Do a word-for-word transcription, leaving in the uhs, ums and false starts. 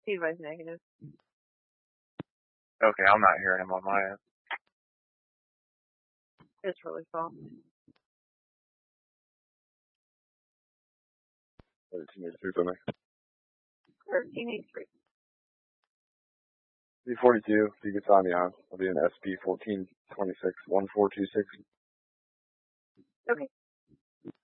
Feedback's negative. Okay, I'm not hearing him on my end. It's really soft. thirteen eighty-three for me. thirteen eighty-three. B forty-two, if you could sign me on, I'll be in S P fourteen twenty-six, one four two six. Okay.